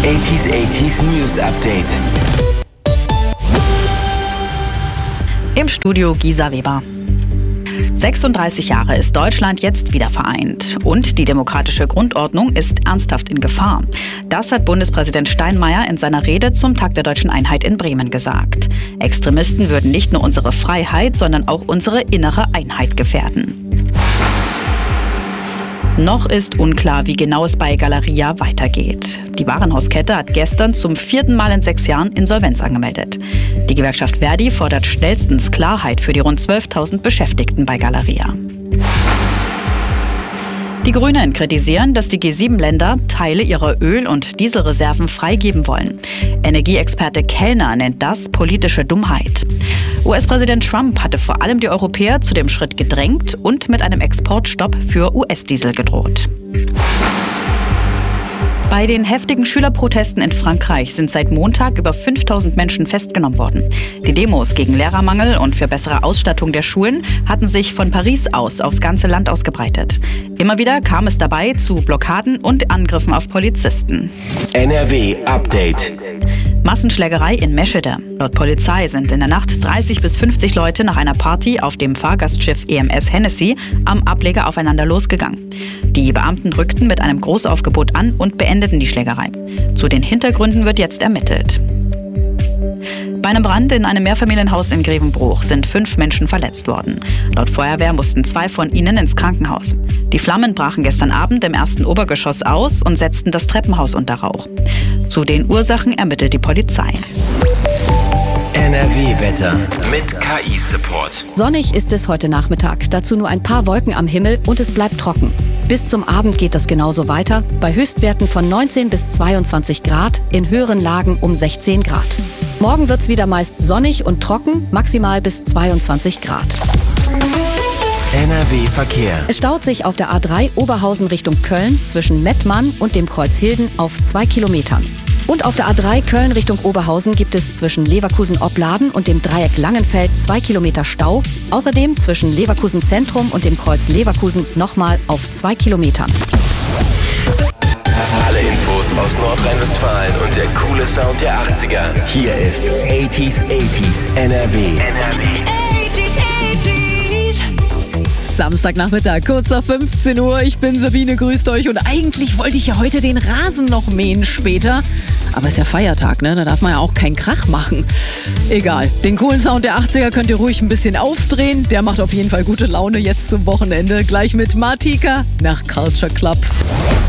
80s News Update. Im Studio Gisa Weber. 36 Jahre ist Deutschland jetzt wieder vereint und die demokratische Grundordnung ist ernsthaft in Gefahr. Das hat Bundespräsident Steinmeier in seiner Rede zum Tag der Deutschen Einheit in Bremen gesagt. Extremisten würden nicht nur unsere Freiheit, sondern auch unsere innere Einheit gefährden. Noch ist unklar, wie genau es bei Galeria weitergeht. Die Warenhauskette hat gestern zum 4. Mal in 6 Jahren Insolvenz angemeldet. Die Gewerkschaft Verdi fordert schnellstens Klarheit für die rund 12.000 Beschäftigten bei Galeria. Die Grünen kritisieren, dass die G7-Länder Teile ihrer Öl- und Dieselreserven freigeben wollen. Energieexperte Kellner nennt das politische Dummheit. US-Präsident Trump hatte vor allem die Europäer zu dem Schritt gedrängt und mit einem Exportstopp für US-Diesel gedroht. Bei den heftigen Schülerprotesten in Frankreich sind seit Montag über 5.000 Menschen festgenommen worden. Die Demos gegen Lehrermangel und für bessere Ausstattung der Schulen hatten sich von Paris aus aufs ganze Land ausgebreitet. Immer wieder kam es dabei zu Blockaden und Angriffen auf Polizisten. NRW Update. Massenschlägerei in Meschede. Laut Polizei sind in der Nacht 30 bis 50 Leute nach einer Party auf dem Fahrgastschiff EMS Hennessy am Ableger aufeinander losgegangen. Die Beamten rückten mit einem Großaufgebot an und beendeten die Schlägerei. Zu den Hintergründen wird jetzt ermittelt. Bei einem Brand in einem Mehrfamilienhaus in Grevenbruch sind 5 Menschen verletzt worden. Laut Feuerwehr mussten 2 von ihnen ins Krankenhaus. Die Flammen brachen gestern Abend im ersten Obergeschoss aus und setzten das Treppenhaus unter Rauch. Zu den Ursachen ermittelt die Polizei. NRW-Wetter mit KI-Support. Sonnig ist es heute Nachmittag, dazu nur ein paar Wolken am Himmel und es bleibt trocken. Bis zum Abend geht das genauso weiter, bei Höchstwerten von 19 bis 22 Grad, in höheren Lagen um 16 Grad. Morgen wird's wieder meist sonnig und trocken, maximal bis 22 Grad. NRW-Verkehr. Es staut sich auf der A3 Oberhausen Richtung Köln zwischen Mettmann und dem Kreuz Hilden auf 2 Kilometern. Und auf der A3 Köln Richtung Oberhausen gibt es zwischen Leverkusen-Opladen und dem Dreieck Langenfeld 2 Kilometer Stau. Außerdem zwischen Leverkusen Zentrum und dem Kreuz Leverkusen nochmal auf 2 Kilometern. Alle Infos aus Nordrhein-Westfalen und der coole Sound der 80er. Hier ist 80s NRW. Samstagnachmittag, kurz nach 15 Uhr. Ich bin Sabine, grüßt euch. Und eigentlich wollte ich ja heute den Rasen noch mähen später. Aber es ist ja Feiertag, ne? Da darf man ja auch keinen Krach machen. Egal, den coolen Sound der 80er könnt ihr ruhig ein bisschen aufdrehen. Der macht auf jeden Fall gute Laune jetzt zum Wochenende. Gleich mit Martika nach Culture Club.